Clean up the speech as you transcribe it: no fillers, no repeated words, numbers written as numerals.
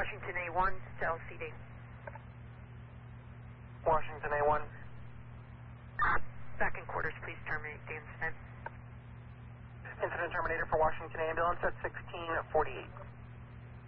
Washington A1 to LCD. Washington A1. Back in quarters, please terminate the incident. Incident terminator for Washington ambulance at 1648.